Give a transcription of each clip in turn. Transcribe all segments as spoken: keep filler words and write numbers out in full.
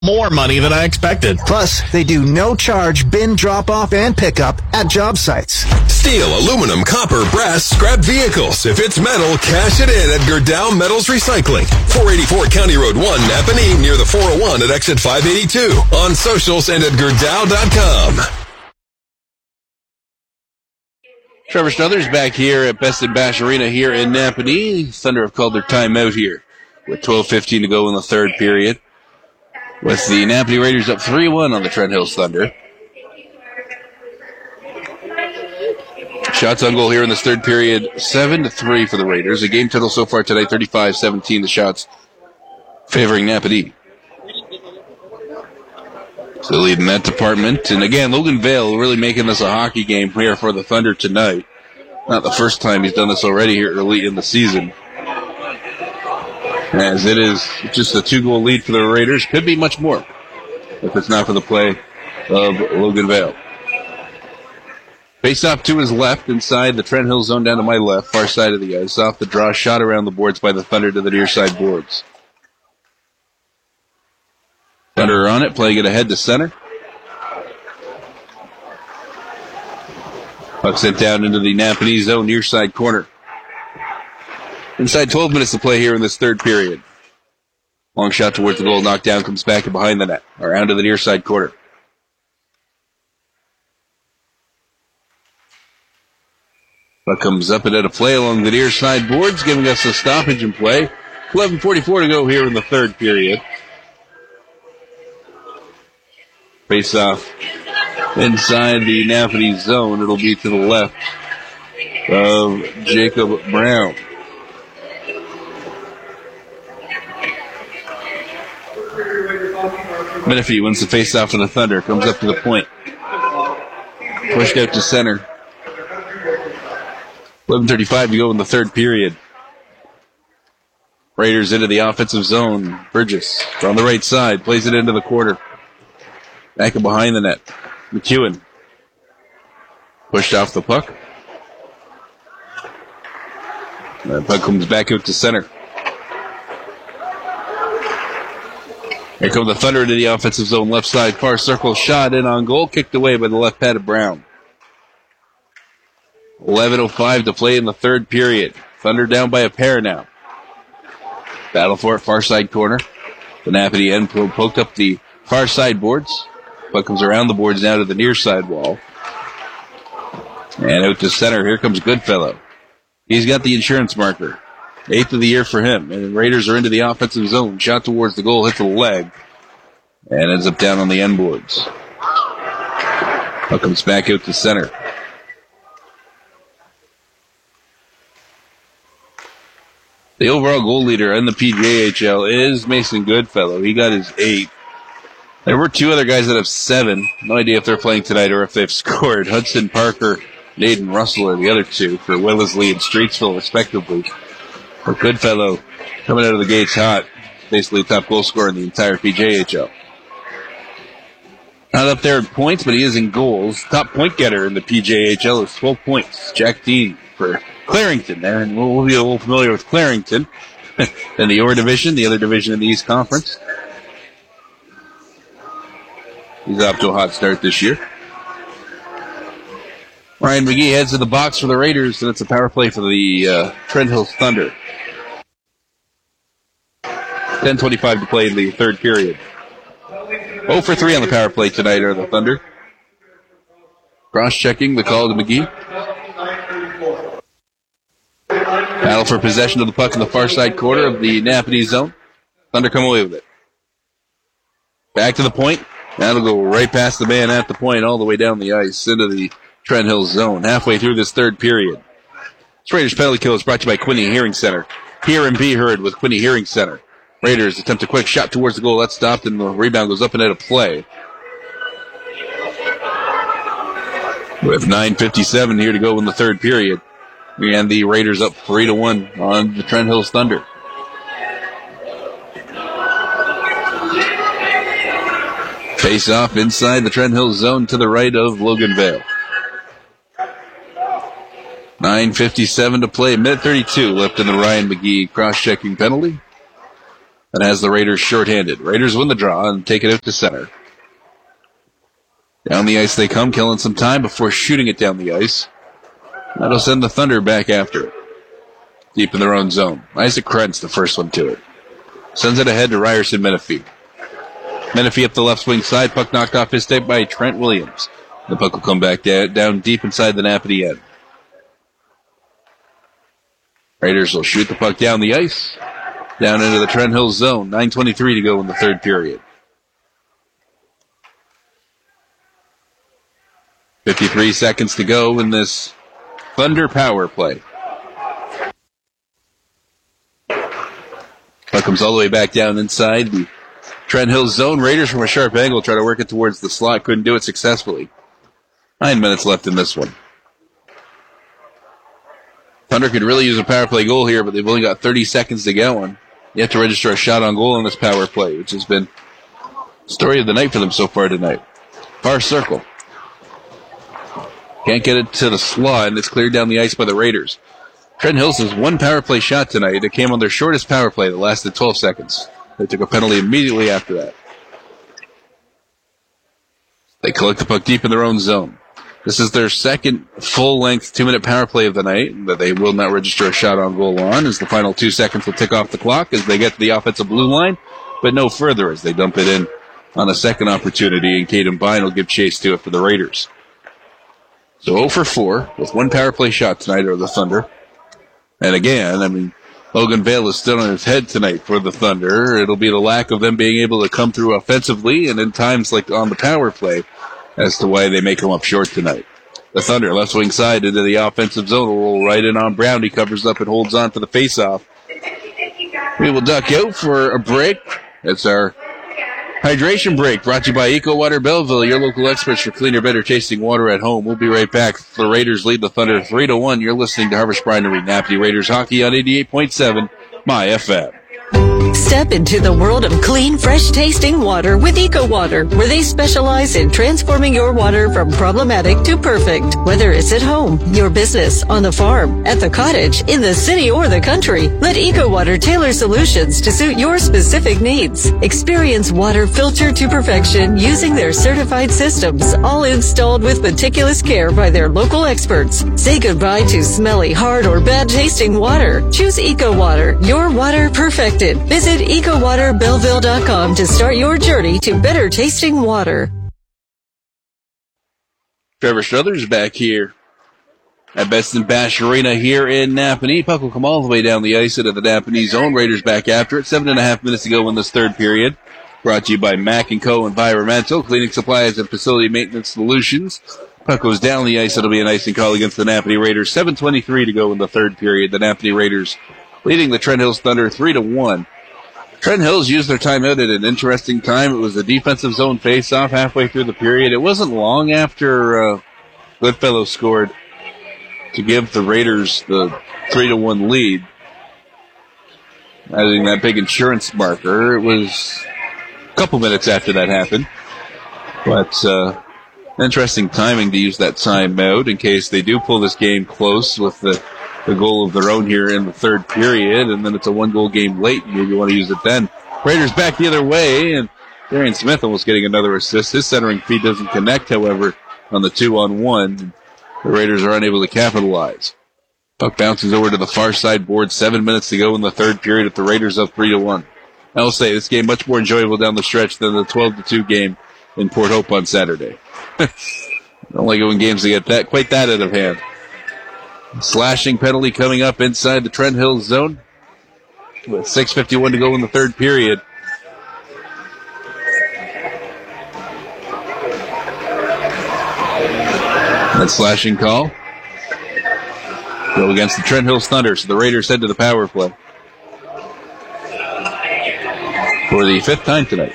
More money than I expected. Plus, they do no-charge bin drop-off and pickup at job sites. Steel, aluminum, copper, brass, scrap vehicles. If it's metal, cash it in at Gerdau Metals Recycling. four eighty-four County Road one, Napanee, near the four oh one at exit five eighty-two. On socials and at Gerdau dot com. Trevor Struthers back here at Best in Bash Arena here in Napanee. Thunder have called their timeout here with twelve fifteen to go in the third period, with the Napanee Raiders up three one on the Trent Hills Thunder. Shots on goal here in this third period, seven to three for the Raiders. The game total so far tonight, thirty-five seventeen, the shots favoring Napanee. So lead in that department. And again, Logan Vale really making this a hockey game here for the Thunder tonight. Not the first time he's done this already here early in the season, as it is just a two-goal lead for the Raiders. Could be much more if it's not for the play of Logan Vale. Face off to his left inside the Trent Hill zone down to my left, far side of the ice. Off the draw, shot around the boards by the Thunder to the near side boards. Thunder are on it, playing it ahead to center. Puck sent down into the Napanee zone, near side corner. Inside twelve minutes to play here in this third period. Long shot towards the goal, knocked down, comes back and behind the net. Around to the near side corner. Puck comes up and at a play along the near side boards, giving us a stoppage in play. eleven forty-four to go here in the third period. Face off inside the Napanee zone. It'll be to the left of Jacob Brown. Menifee wins the face-off for the Thunder. Comes up to the point. Pushed out to center. eleven thirty-five to go in the third period. Raiders into the offensive zone. Burgess on the right side. Plays it into the corner. Back and behind the net. McEwen. Pushed off the puck. The puck comes back out to center. Here come the Thunder into the offensive zone. Left side, far circle, shot in on goal. Kicked away by the left pad of Brown. eleven oh five to play in the third period. Thunder down by a pair now. Battle for it, far side corner. The Napanee end poked up the far side boards. Puck comes around the boards now to the near side wall. And out to center. Here comes Goodfellow. He's got the insurance marker. Eighth of the year for him. And the Raiders are into the offensive zone. Shot towards the goal, hits the leg. And ends up down on the end boards. Puck comes back out to center. The overall goal leader in the P J H L is Mason Goodfellow. He got his eight. There were two other guys that have seven. No idea if they're playing tonight or if they've scored. Hudson Parker, Naden Russell are the other two for Wellesley and Streetsville, respectively. But Goodfellow coming out of the gates hot. Basically top goal scorer in the entire P J H L. Not up there in points, but he is in goals. Top point getter in the P J H L is twelve points. Jack Dean for Clarington there. And we'll be a little familiar with Clarington. Then the Orr division, the other division in the East Conference. He's off to a hot start this year. Ryan McGee heads to the box for the Raiders, and it's a power play for the uh, Trent Hills Thunder. ten twenty-five to play in the third period. oh for three on the power play tonight are the Thunder. Cross-checking the call to McGee. Battle for possession of the puck in the far side corner of the Napanee zone. Thunder come away with it. Back to the point. That'll go right past the man at the point, all the way down the ice into the Trent Hills zone. Halfway through this third period. This Raiders penalty kill is brought to you by Quinney Hearing Center. Hear and be heard with Quinney Hearing Center. Raiders attempt a quick shot towards the goal. That's stopped, and the rebound goes up and out of play. With nine fifty-seven here to go in the third period. And the Raiders up three to one on the Trent Hills Thunder. Face off inside the Trent Hills zone to the right of Logan Vale. nine fifty-seven to play, minute thirty-two left in the Ryan McGee cross-checking penalty. that has the Raiders shorthanded. Raiders win the draw and take it out to center. Down the ice they come, killing some time before shooting it down the ice. That'll send the Thunder back after it. Deep in their own zone. Isaac Krentz, the first one to it. Sends it ahead to Ryerson Menifee. Menifee up the left wing side. Puck knocked off his stick by Trent Williams. The puck will come back down, down deep inside the Napanee end. Raiders will shoot the puck down the ice. Down into the Trent Hills zone. nine twenty-three to go in the third period. fifty-three seconds to go in this Thunder power play. Puck comes all the way back down inside the Trent Hills zone. Raiders from a sharp angle try to work it towards the slot. Couldn't do it successfully. Nine minutes left in this one. Thunder could really use a power play goal here, but they've only got thirty seconds to get one. You have to register a shot on goal in this power play, which has been the story of the night for them so far tonight. Far circle. Can't get it to the slot, and it's cleared down the ice by the Raiders. Trent Hills has one power play shot tonight. It came on their shortest power play that lasted twelve seconds. They took a penalty immediately after that. They collect the puck deep in their own zone. This is their second full-length two-minute power play of the night that they will not register a shot on goal on, as the final two seconds will tick off the clock as they get to the offensive blue line, but no further as they dump it in on a second opportunity, and Caden Bine will give chase to it for the Raiders. So oh for four with one power play shot tonight are the Thunder. And again, I mean, Logan Vale is still on his head tonight for the Thunder. It'll be the lack of them being able to come through offensively and in times like on the power play as to why they may come up short tonight. The Thunder, left wing side into the offensive zone, will roll right in on Brown. He covers up and holds on for the faceoff. We will duck out for a break. That's our hydration break, brought to you by Eco Water Belleville, your local experts for cleaner, better tasting water at home. We'll be right back. The Raiders lead the Thunder three to one. You're listening to Harvest Brinery Napanee Raiders hockey on eighty-eight point seven My F M. Step into the world of clean, fresh-tasting water with Eco Water, where they specialize in transforming your water from problematic to perfect. Whether it's at home, your business, on the farm, at the cottage, in the city, or the country, let Eco Water tailor solutions to suit your specific needs. Experience water filtered to perfection using their certified systems, all installed with meticulous care by their local experts. Say goodbye to smelly, hard, or bad-tasting water. Choose Eco Water, your water perfected. Visit eco water belleville dot com to start your journey to better tasting water. Trevor Struthers back here at Best and Bash Arena here in Napanee. Puck will come all the way down the ice into the Napanee zone. Raiders back after it. Seven and a half minutes to go in this third period. Brought to you by Mac and Co. Environmental, cleaning supplies and facility maintenance solutions. Puck goes down the ice. It'll be an icing call against the Napanee Raiders. seven twenty-three to go in the third period. The Napanee Raiders leading the Trent Hills Thunder three to one. Trent Hills used their timeout at an interesting time. It was a defensive zone face-off halfway through the period. It wasn't long after uh, Goodfellow scored to give the Raiders the three to one lead. Adding that big insurance marker. It was a couple minutes after that happened. But uh, interesting timing to use that timeout in case they do pull this game close with the the goal of their own here in the third period, and then it's a one-goal game late, and maybe you want to use it then. Raiders back the other way, and Darian Smith almost getting another assist. His centering feed doesn't connect, however, on the two-on-one. The Raiders are unable to capitalize. Puck bounces over to the far side board. Seven minutes to go in the third period with the Raiders up three to one. I will say, this game much more enjoyable down the stretch than the twelve to two game in Port Hope on Saturday. Don't like it when games get that quite that out of hand. Slashing penalty coming up inside the Trent Hills zone with six fifty-one to go in the third period. That slashing call go against the Trent Hills Thunder, so the Raiders head to the power play for the fifth time tonight.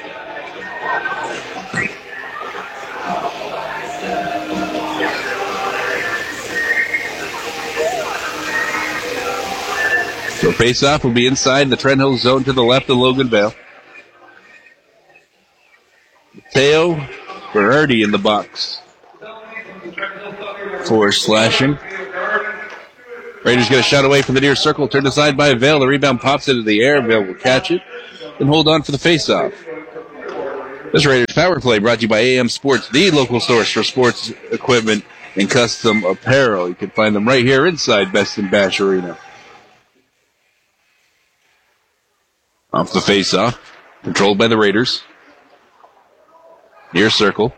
So face-off will be inside the Trent Hills zone to the left of Logan Vale. Mateo Berardi in the box for slashing. Raiders get a shot away from the near circle, turned aside by Vale. The rebound pops into the air. Vale will catch it. and hold on for the face-off. This Raiders Power Play brought to you by A M Sports, the local source for sports equipment and custom apparel. You can find them right here inside Best in Bash Arena. Off the face-off, controlled by the Raiders. Near circle.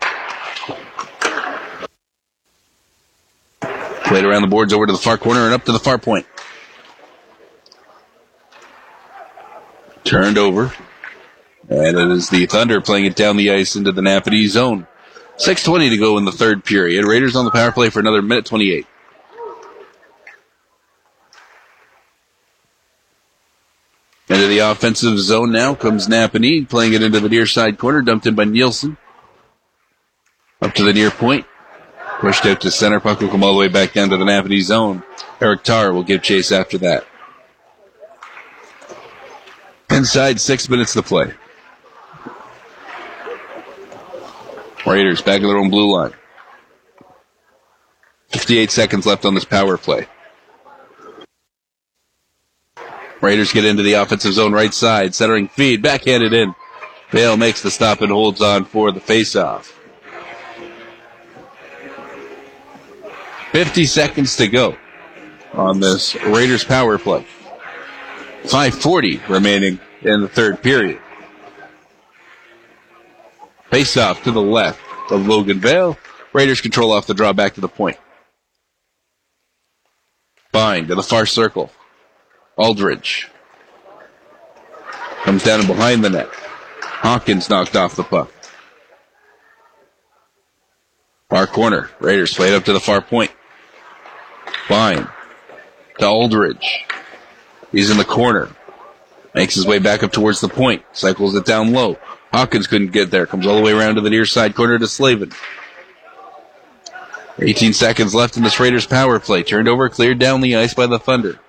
Played around the boards over to the far corner and up to the far point. Turned over. And it is the Thunder playing it down the ice into the Napanee zone. six twenty to go in the third period. Raiders on the power play for another minute twenty-eight. Into the offensive zone now comes Napanee, playing it into the near side corner, dumped in by Nielsen. Up to the near point. Pushed out to center. Puck will come all the way back down to the Napanee zone. Eric Tarr will give chase after that. Inside, six minutes to play. Raiders back of their own blue line. fifty-eight seconds left on this power play. Raiders get into the offensive zone right side. Centering feed. Backhanded in. Bale makes the stop and holds on for the faceoff. fifty seconds to go on this Raiders power play. five forty remaining in the third period. Face-off to the left of Logan Vale. Raiders control off the draw back to the point. Bind to the far circle. Aldridge. Comes down and behind the net. Hawkins knocked off the puck. Far corner. Raiders played up to the far point. Bind to Aldridge. He's in the corner. Makes his way back up towards the point. Cycles it down low. Hawkins couldn't get there. Comes all the way around to the near side corner to Slavin. eighteen seconds left in this Raiders power play. Turned over, cleared down the ice by the Thunder.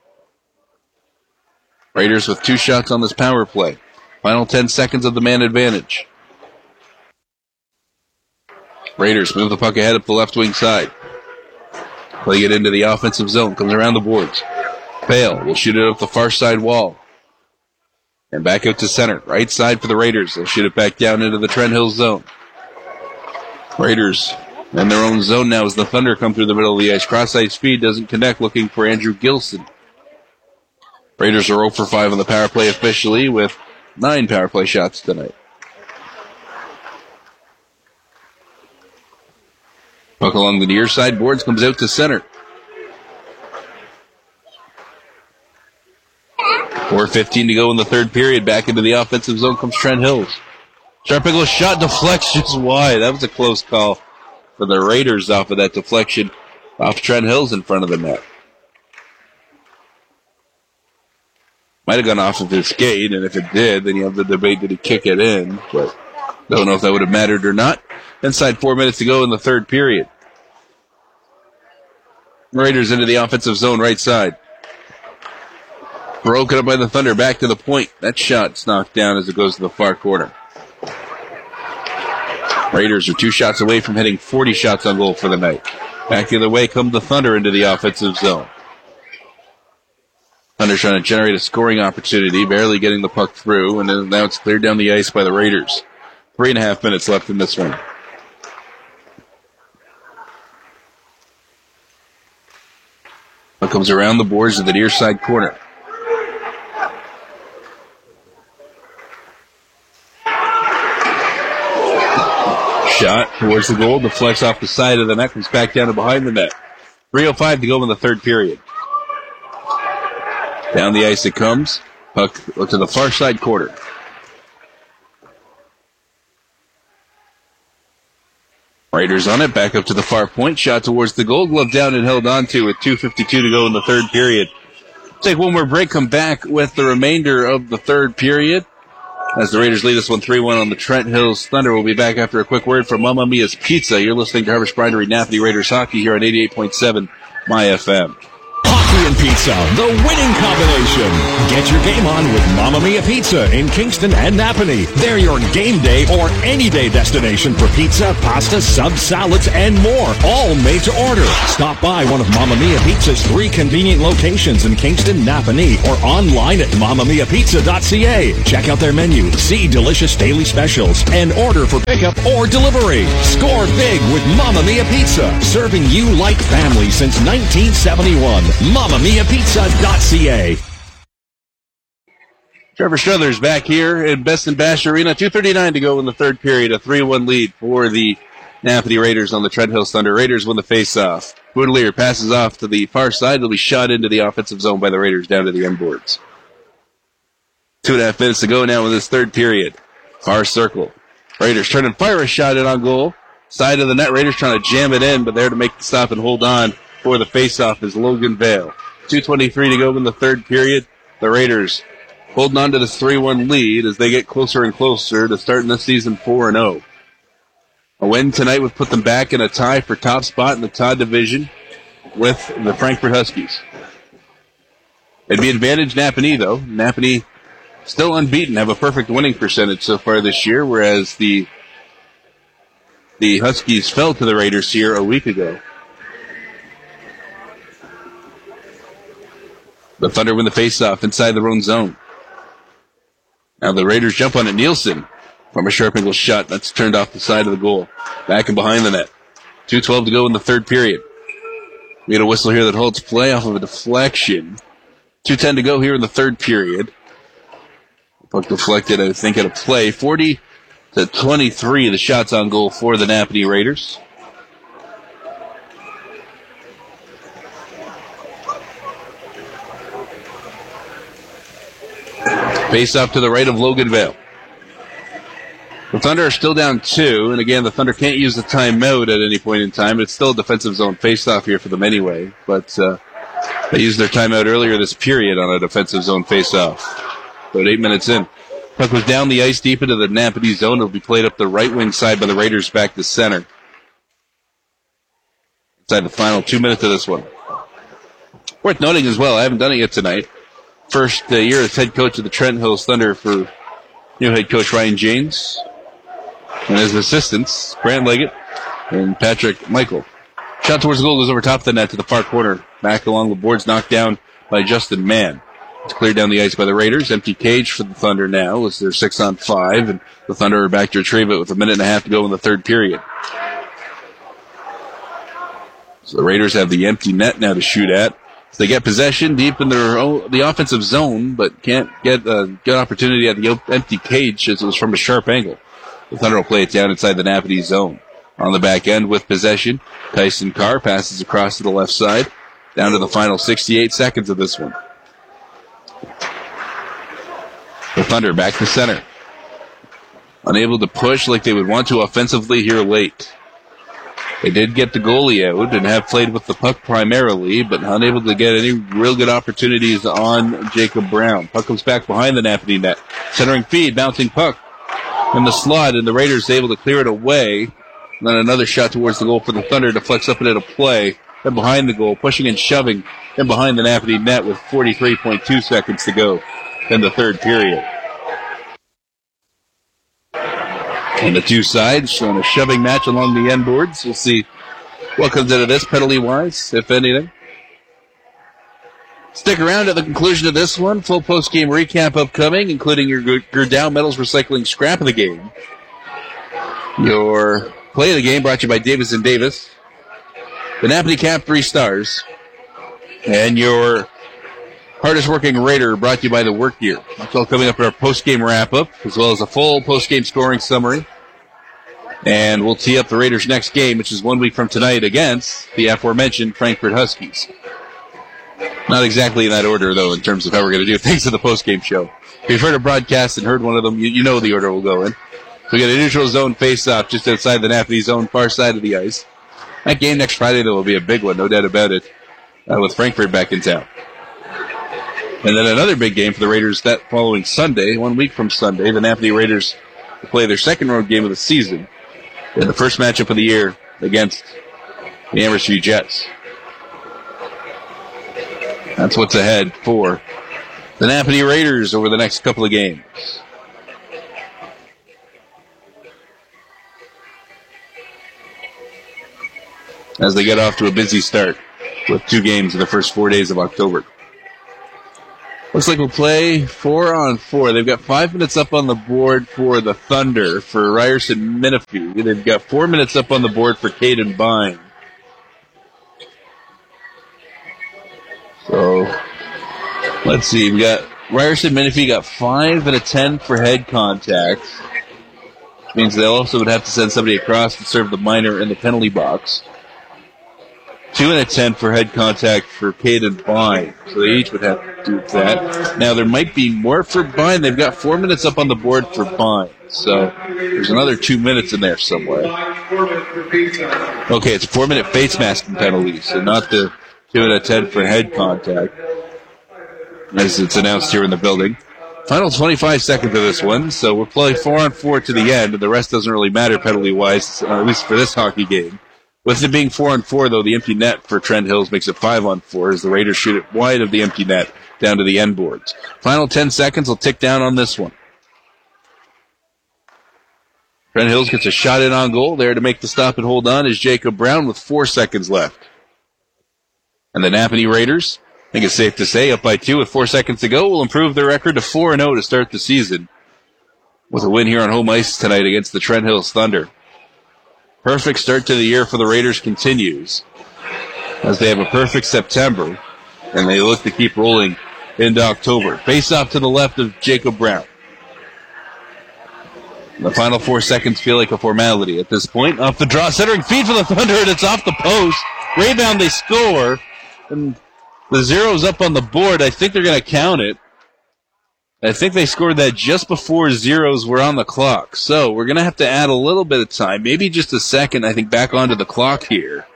Raiders with two shots on this power play. Final ten seconds of the man advantage. Raiders move the puck ahead up the left wing side. Playing it into the offensive zone. Comes around the boards. Bale will shoot it up the far side wall. And back out to center. Right side for the Raiders. They'll shoot it back down into the Trent Hills zone. Raiders in their own zone now as the Thunder come through the middle of the ice. Cross-ice feed doesn't connect, looking for Andrew Gilson. Raiders are zero for five on the power play officially with nine power play shots tonight. Puck along the near side boards comes out to center. four fifteen to go in the third period. Back into the offensive zone comes Trent Hills. Sharp angle shot, deflects just wide. That was a close call for the Raiders off of that deflection off Trent Hills in front of the net. Might have gone off of his skate, and if it did, then you have the debate, did he kick it in? But don't know if that would have mattered or not. Inside four minutes to go in the third period. Raiders into the offensive zone right side. Broken up by the Thunder, back to the point. That shot's knocked down as it goes to the far corner. Raiders are two shots away from hitting forty shots on goal for the night. Back the other way comes the Thunder into the offensive zone. Thunder trying to generate a scoring opportunity, barely getting the puck through, and then now it's cleared down the ice by the Raiders. Three and a half minutes left in this one. Puck comes around the boards to the near side corner. Shot towards the goal, deflects off the side of the net, comes back down to behind the net. three oh five to go in the third period. Down the ice it comes. Puck to the far side corner. Raiders on it, back up to the far point. Shot towards the goal, glove down and held on to with two fifty-two to go in the third period. Take one more break, come back with the remainder of the third period. As the Raiders lead this one three one on the Trent Hills Thunder. We'll be back after a quick word from Mamma Mia's Pizza. You're listening to Harvest Brinery Napanee Raiders Hockey here on eighty-eight point seven My F M. coffee and pizza, the winning combination. Get your game on with Mamma Mia Pizza in Kingston and Napanee. They're your game day or any day destination for pizza, pasta, subs, salads, and more. All made to order. Stop by one of Mamma Mia Pizza's three convenient locations in Kingston, Napanee, or online at mamma mia pizza dot c a. Check out their menu, see delicious daily specials, and order for pickup or delivery. Score big with Mamma Mia Pizza, serving you like family since nineteen seventy-one. mamma mia pizza dot c a. Trevor Struthers back here in Best and Bash Arena. two thirty-nine to go in the third period. A three one lead for the Napanee Raiders on the Trent Hills Thunder. Raiders win the face-off. Boudelier passes off to the far side. It'll be shot into the offensive zone by the Raiders down to the end boards. Two and a half minutes to go now in this third period. Far circle. Raiders trying to fire a shot in on goal. Side of the net. Raiders trying to jam it in, but there to make the stop and hold on for the face-off is Logan Vale. two twenty-three to go in the third period. The Raiders holding on to this three one lead as they get closer and closer to starting the season four and oh. A win tonight would put them back in a tie for top spot in the Todd division with the Frankfort Huskies. It'd be advantage Napanee, though. Napanee still unbeaten, have a perfect winning percentage so far this year, whereas the the Huskies fell to the Raiders here a week ago. The Thunder win the faceoff inside their own zone. Now the Raiders jump on it. Nielsen from a sharp angle shot. That's turned off the side of the goal. Back and behind the net. two twelve to go in the third period. We had a whistle here that holds play off of a deflection. two ten to go here in the third period. Puck deflected, I think, at a play. forty to twenty-three, the shots on goal for the Napanee Raiders. Face off to the right of Logan Vale. The Thunder are still down two, and again, the Thunder can't use the timeout at any point in time. It's still a defensive zone face-off here for them anyway, but uh, they used their timeout earlier this period on a defensive zone face-off. About eight minutes in. Puck was down the ice deep into the Napanee zone. It'll be played up the right wing side by the Raiders back to center. Inside the final two minutes of this one. Worth noting as well, I haven't done it yet tonight. First uh, year as head coach of the Trent Hills Thunder for new head coach Ryan James. And his assistants, Grant Leggett and Patrick Michael. Shot towards the goal goes over top of the net to the far corner. Back along the boards, knocked down by Justin Mann. It's cleared down the ice by the Raiders. Empty cage for the Thunder now as they're six on five. And the Thunder are back to retrieve it with a minute and a half to go in the third period. So the Raiders have the empty net now to shoot at. So they get possession deep in their own, the offensive zone, but can't get a good opportunity at the empty cage as it was from a sharp angle. The Thunder will play it down inside the Napanee zone. On the back end with possession, Tyson Carr passes across to the left side. Down to the final sixty-eight seconds of this one. The Thunder back to center. Unable to push like they would want to offensively here late. They did get the goalie out and have played with the puck primarily, but unable to get any real good opportunities on Jacob Brown. Puck comes back behind the Napanee net. Centering feed, bouncing puck in the slot, and the Raiders able to clear it away. And then another shot towards the goal for the Thunder deflects up into play. Then behind the goal, pushing and shoving, and behind the Napanee net with forty-three point two seconds to go in the third period. And the two sides showing a shoving match along the end boards. We'll see what comes out of this penalty-wise, if anything. Stick around at the conclusion of this one. Full post-game recap upcoming, including your Gerdau Metals Recycling scrap of the game. Your play of the game brought to you by Davis and Davis. The Napanee Cap three stars. And your hardest working Raider brought to you by the Work Gear. That's all coming up in our post-game wrap-up, as well as a full post-game scoring summary. And we'll tee up the Raiders' next game, which is one week from tonight against the aforementioned Frankfort Huskies. Not exactly in that order, though, in terms of how we're going to do things in the post-game show. If you've heard a broadcast and heard one of them, you, you know the order we'll go in. So we got a neutral zone face-off just outside the Napanee zone, far side of the ice. That game next Friday, though, will be a big one, no doubt about it, uh, with Frankfort back in town. And then another big game for the Raiders that following Sunday, one week from Sunday. The Napanee Raiders will play their second road game of the season in the first matchup of the year against the Amherst View Jets. That's what's ahead for the Napanee Raiders over the next couple of games. As they get off to a busy start with two games in the first four days of October. Looks like we'll play four on four. They've got five minutes up on the board for the Thunder for Ryerson Menifee. They've got four minutes up on the board for Caden Bine. So, let's see. We got Ryerson Menifee got five and a ten for head contact. Which means they also would have to send somebody across to serve the minor in the penalty box. Two and a ten for head contact for Caden Bine. So they each would have to do that. Now there might be more for Bine. They've got four minutes up on the board for Bine. So there's another two minutes in there somewhere. Okay, it's a four minute face masking penalty, so not the two and a ten for head contact, as it's announced here in the building. Final twenty-five seconds of this one, so we're playing four on four to the end, and the rest doesn't really matter penalty wise, uh, at least for this hockey game. With it being four on four, though, the empty net for Trent Hills makes it five on four as the Raiders shoot it wide of the empty net down to the end boards. Final ten seconds will tick down on this one. Trent Hills gets a shot in on goal. There to make the stop and hold on is Jacob Brown with four seconds left. And the Napanee Raiders, I think it's safe to say, up by two with four seconds to go, will improve their record to four and oh to start the season with a win here on home ice tonight against the Trent Hills Thunder. Perfect start to the year for the Raiders continues as they have a perfect September and they look to keep rolling into October. Face off to the left of Jacob Brown. The final four seconds feel like a formality at this point. Off the draw, centering feed for the Thunder, and it's off the post. Rebound, they score, and the zero's up on the board. I think they're going to count it. I think they scored that just before zeros were on the clock. So we're going to have to add a little bit of time, maybe just a second, I think, back onto the clock here.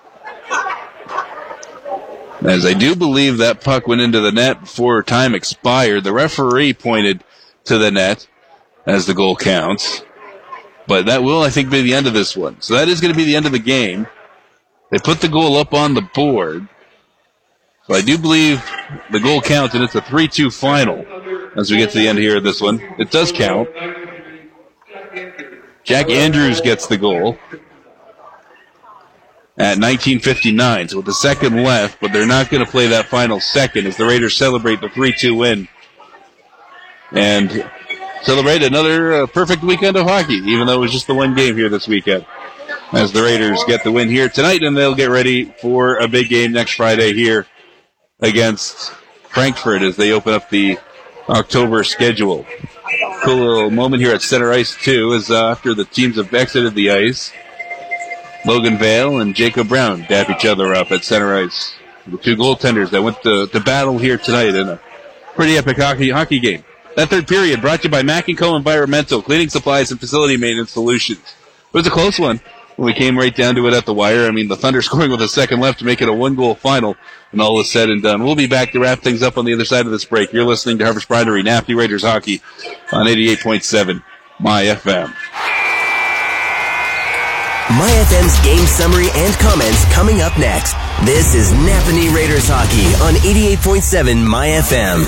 As I do believe that puck went into the net before time expired. The referee pointed to the net as the goal counts. But that will, I think, be the end of this one. So that is going to be the end of the game. They put the goal up on the board. So I do believe the goal counts, and it's a three two final as we get to the end here of this one. It does count. Jack Andrews gets the goal at nineteen fifty-nine. So with a second left, but they're not going to play that final second as the Raiders celebrate the three two win. And celebrate another uh, perfect weekend of hockey, even though it was just the one game here this weekend. As the Raiders get the win here tonight, and they'll get ready for a big game next Friday here against Frankfurt as they open up the October schedule. Cool little moment here at center ice, too, as uh, after the teams have exited the ice, Logan Vale and Jacob Brown dap each other up at center ice. The two goaltenders that went to, to battle here tonight in a pretty epic hockey, hockey game. That third period brought to you by Mac and Co. Environmental, cleaning supplies and facility maintenance solutions. It was a close one when we came right down to it at the wire. I mean, the Thunder scoring with a second left to make it a one-goal final, and all is said and done. We'll be back to wrap things up on the other side of this break. You're listening to Harvest Brinery, Napanee Raiders Hockey on eighty-eight point seven My F M. My F M's game summary and comments coming up next. This is Napanee Raiders Hockey on eighty-eight point seven My F M.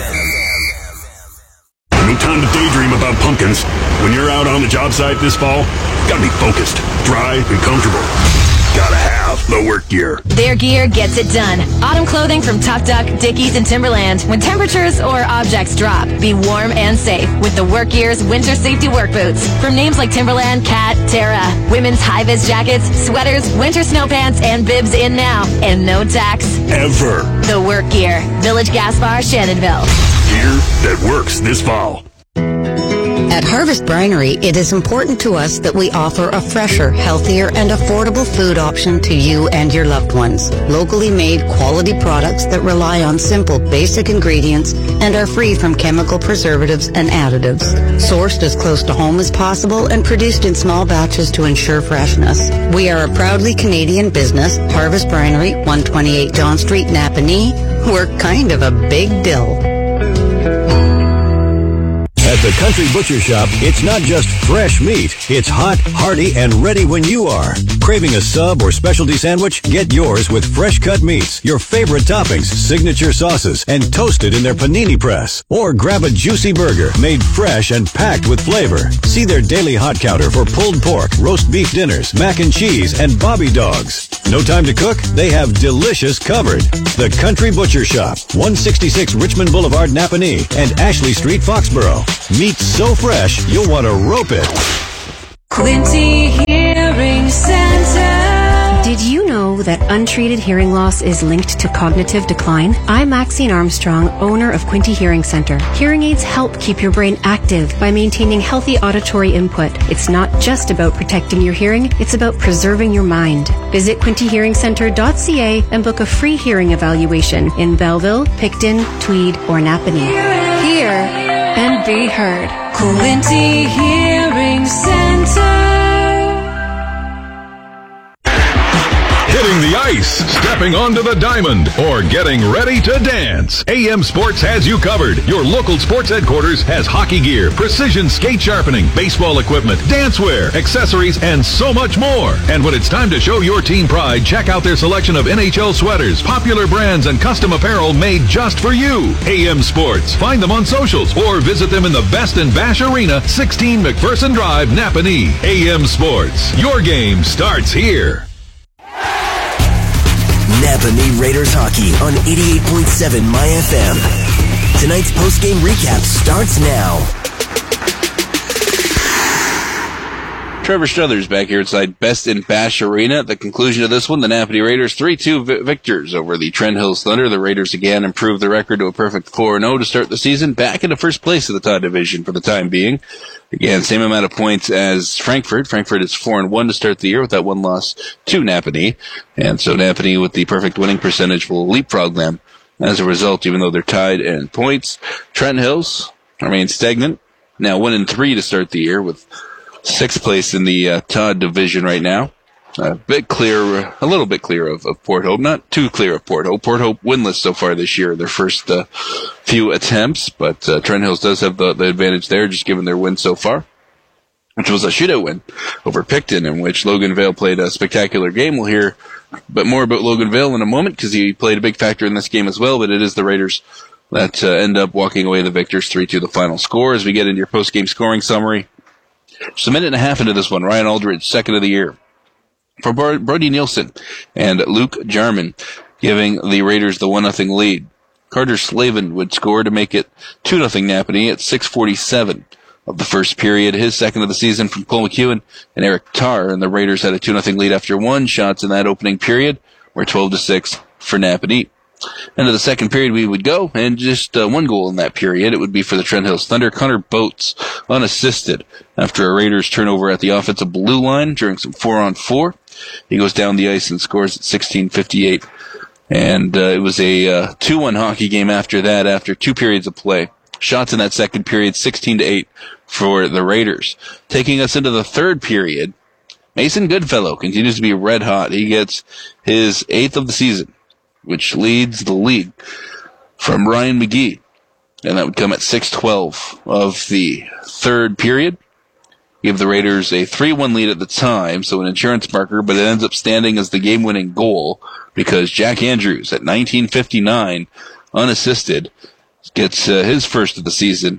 No time to daydream about pumpkins. When you're out on the job site this fall, gotta be focused, dry, and comfortable. Gotta have the work gear. Their gear gets it done. Autumn clothing from Tough Duck, Dickies, and Timberland. When temperatures or objects drop, be warm and safe with the Work Gear's winter safety work boots. From names like Timberland, Cat, Terra, women's high-vis jackets, sweaters, winter snow pants, and bibs in now. And no tax. Ever. The Work Gear. Village Gas Bar, Shannonville. Gear that works this fall. At Harvest Brinery, it is important to us that we offer a fresher, healthier, and affordable food option to you and your loved ones. Locally made quality products that rely on simple, basic ingredients and are free from chemical preservatives and additives. Sourced as close to home as possible and produced in small batches to ensure freshness. We are a proudly Canadian business. Harvest Brinery, one twenty-eight John Street, Napanee. We're kind of a big deal. At the Country Butcher Shop, it's not just fresh meat. It's hot, hearty, and ready when you are. Craving a sub or specialty sandwich? Get yours with fresh cut meats, your favorite toppings, signature sauces, and toasted in their panini press. Or grab a juicy burger made fresh and packed with flavor. See their daily hot counter for pulled pork, roast beef dinners, mac and cheese, and bobby dogs. No time to cook? They have delicious covered. The Country Butcher Shop, one sixty-six Richmond Boulevard, Napanee, and Ashley Street, Foxborough. Meat so fresh, you'll want to rope it. Quinty Hearing Center. Did you know that untreated hearing loss is linked to cognitive decline? I'm Maxine Armstrong, owner of Quinty Hearing Center. Hearing aids help keep your brain active by maintaining healthy auditory input. It's not just about protecting your hearing, it's about preserving your mind. Visit quinty hearing center dot c a and book a free hearing evaluation in Belleville, Picton, Tweed, or Napanee. Hear and be heard. Quinty Hearing Center. Hitting the ice, stepping onto the diamond, or getting ready to dance. A M Sports has you covered. Your local sports headquarters has hockey gear, precision skate sharpening, baseball equipment, dancewear, accessories, and so much more. And when it's time to show your team pride, check out their selection of N H L sweaters, popular brands, and custom apparel made just for you. A M Sports. Find them on socials or visit them in the Best in Bash Arena, sixteen McPherson Drive, Napanee. A M Sports. Your game starts here. Napanee Raiders hockey on eighty-eight point seven My F M. Tonight's post-game recap starts now. Trevor Struthers back here inside Best in Bash Arena. At the conclusion of this one, the Napanee Raiders three two vi- victors over the Trent Hills Thunder. The Raiders again improved the record to a perfect four and oh to start the season, back into first place of the Todd Division for the time being. Again, same amount of points as Frankfurt. Frankfurt is four and one to start the year with that one loss to Napanee. And so Napanee, with the perfect winning percentage, will leapfrog them as a result, even though they're tied in points. Trent Hills remains stagnant, now one and three to start the year with sixth place in the uh, Todd Division right now. A bit clear, a little bit clear of, of Port Hope. Not too clear of Port Hope. Port Hope winless so far this year, their first uh, few attempts, but uh, Trent Hills does have the, the advantage there, just given their win so far, which was a shootout win over Picton, in which Logan Vale played a spectacular game. We'll hear a bit more about Logan Vale in a moment, because he played a big factor in this game as well, but it is the Raiders that uh, end up walking away the victors, three two the final score. As we get into your post-game scoring summary, just a minute and a half into this one, Ryan Aldridge, second of the year for Brody Nielsen, and Luke Jarman giving the Raiders the one nothing lead. Carter Slavin would score to make it two nothing Napanee at six forty-seven of the first period. His second of the season from Cole McEwen and Eric Tarr, and the Raiders had a two nothing lead after one shots in that opening period. We're twelve to six for Napanee. Into the second period we would go, and just uh, one goal in that period. It would be for the Trent Hills Thunder. Connor Boats, unassisted after a Raiders turnover at the offensive blue line during some four-on-four. He goes down the ice and scores at sixteen fifty-eight. And uh, it was a uh, two one hockey game after that, after two periods of play. Shots in that second period, sixteen to eight for the Raiders. Taking us into the third period, Mason Goodfellow continues to be red hot. He gets his eighth of the season, which leads the league from Ryan McGee. And that would come at six twelve of the third period. Give the Raiders a three one lead at the time, so an insurance marker, but it ends up standing as the game-winning goal because Jack Andrews at nineteen fifty-nine, unassisted, gets uh, his first of the season.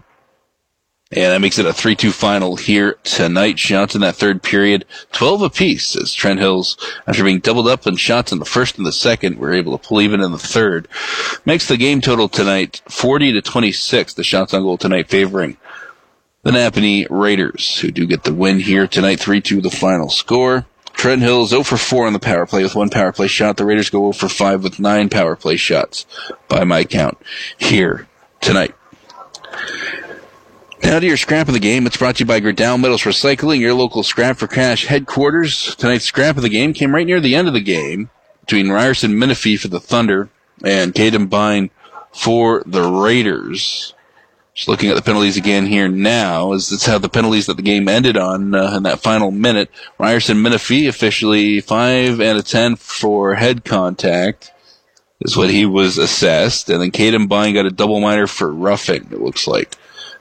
And that makes it a three two final here tonight. Shots in that third period, twelve apiece, as Trent Hills, after being doubled up in shots in the first and the second, were able to pull even in the third. Makes the game total tonight forty to twenty-six, the shots on goal tonight favoring the Napanee Raiders, who do get the win here tonight, three two the final score. Trent Hills zero for four on the power play with one power play shot. The Raiders go zero for five with nine power play shots, by my count, here tonight. Now to your scrap of the game. It's brought to you by Gerdau Metals Recycling, your local scrap for cash headquarters. Tonight's scrap of the game came right near the end of the game between Ryerson Menifee for the Thunder and Caden Bine for the Raiders. Just looking at the penalties again here now, as that's how the penalties that the game ended on uh, in that final minute. Ryerson Menifee officially five and a ten for head contact is what he was assessed, and then Caden Bine got a double minor for roughing, it looks like.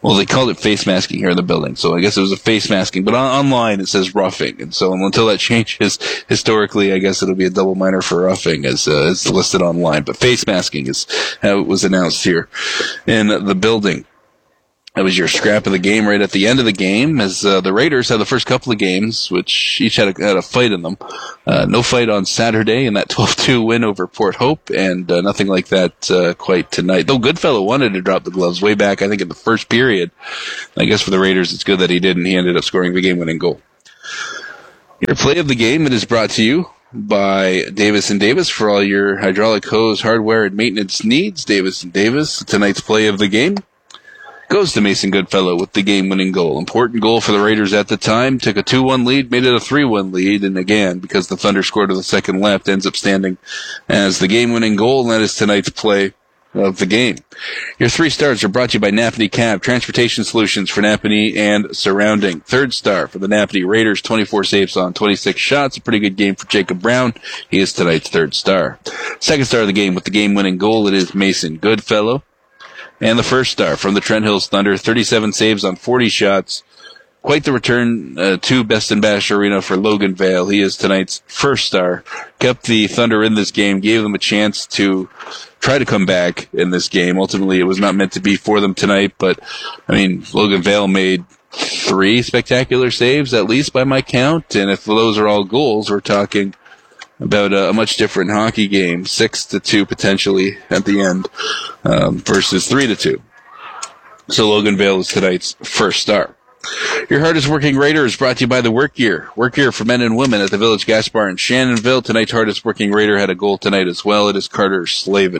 Well, they called it face masking here in the building, so I guess it was a face masking. But on, online it says roughing, and so until that changes, historically, I guess it'll be a double minor for roughing as uh, as listed online. But face masking is how it was announced here in the building. That was your scrap of the game right at the end of the game, as uh, the Raiders had the first couple of games, which each had a, had a fight in them. Uh, no fight on Saturday in that twelve two win over Port Hope, and uh, nothing like that uh, quite tonight. Though Goodfellow wanted to drop the gloves way back, I think, in the first period. I guess for the Raiders, it's good that he didn't. He ended up scoring the game-winning goal. Your play of the game, it is brought to you by Davis and Davis for all your hydraulic hose, hardware, and maintenance needs. Davis and Davis, tonight's play of the game goes to Mason Goodfellow with the game-winning goal. Important goal for the Raiders at the time. Took a two one lead, made it a three one lead, and again, because the Thunder scored to the second left, ends up standing as the game-winning goal, and that is tonight's play of the game. Your three stars are brought to you by Napanee Cab, transportation solutions for Napanee and surrounding. Third star for the Napanee Raiders, twenty-four saves on twenty-six shots. A pretty good game for Jacob Brown. He is tonight's third star. Second star of the game with the game-winning goal, it is Mason Goodfellow. And the first star from the Trent Hills Thunder, thirty-seven saves on forty shots. Quite the return uh, to Best in Bash Arena for Logan Vale. He is tonight's first star. Kept the Thunder in this game, gave them a chance to try to come back in this game. Ultimately, it was not meant to be for them tonight, but, I mean, Logan Vale made three spectacular saves, at least by my count, and if those are all goals, we're talking about a, a much different hockey game, six to two potentially at the end, um, versus three to two. So Logan Vale is tonight's first star. Your hardest working Raider is brought to you by the Work Gear. Work Gear for men and women at the Village Gas Bar in Shannonville. Tonight's hardest working Raider had a goal tonight as well. It is Carter Slavin.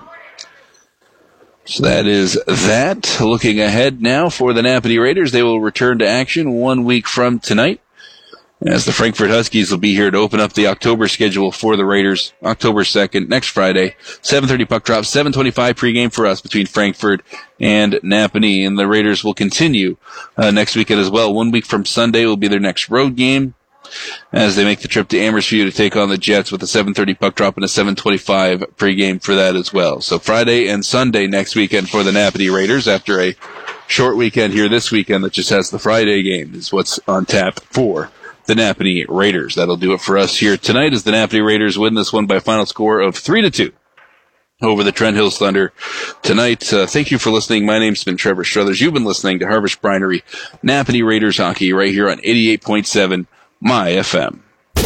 So that is that. Looking ahead now for the Napanee Raiders, they will return to action one week from tonight, as the Frankfurt Huskies will be here to open up the October schedule for the Raiders, October second, next Friday, seven thirty puck drop, seven twenty-five pregame for us between Frankfurt and Napanee. And the Raiders will continue uh, next weekend as well. One week from Sunday will be their next road game, as they make the trip to Amherst-View to take on the Jets with a seven thirty puck drop and a seven twenty-five pregame for that as well. So Friday and Sunday next weekend for the Napanee Raiders, after a short weekend here this weekend that just has the Friday game, is what's on tap for the Napanee Raiders. That'll do it for us here tonight, as the Napanee Raiders win this one by a final score of three to two over the Trent Hills Thunder tonight. Uh, thank you for listening. My name's been Trevor Struthers. You've been listening to Harvest Brinery Napanee Raiders hockey right here on eighty-eight point seven My F M.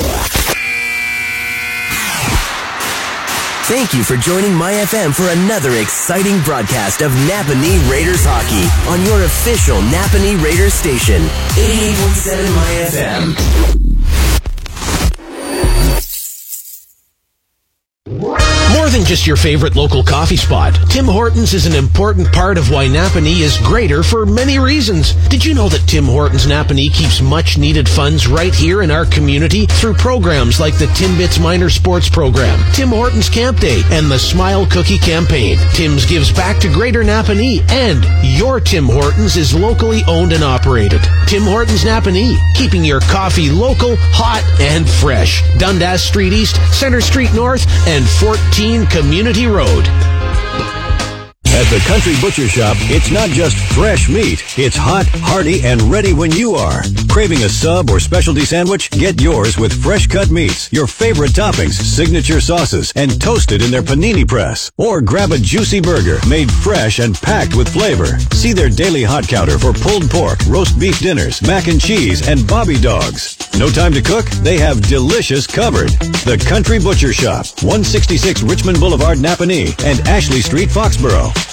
Thank you for joining My F M for another exciting broadcast of Napanee Raiders hockey on your official Napanee Raiders station, eighty-eight point seven My F M. More than just your favorite local coffee spot, Tim Hortons is an important part of why Napanee is greater for many reasons. Did you know that Tim Hortons Napanee keeps much-needed funds right here in our community through programs like the Timbits Minor Sports Program, Tim Hortons Camp Day, and the Smile Cookie Campaign? Tim's gives back to Greater Napanee, and your Tim Hortons is locally owned and operated. Tim Hortons Napanee, keeping your coffee local, hot, and fresh. Dundas Street East, Center Street North, and fourteen Community Road. At the Country Butcher Shop, it's not just fresh meat. It's hot, hearty, and ready when you are. Craving a sub or specialty sandwich? Get yours with fresh cut meats, your favorite toppings, signature sauces, and toasted in their panini press. Or grab a juicy burger made fresh and packed with flavor. See their daily hot counter for pulled pork, roast beef dinners, mac and cheese, and bobby dogs. No time to cook? They have delicious covered. The Country Butcher Shop, one sixty-six Richmond Boulevard, Napanee, and Ashley Street, Foxborough.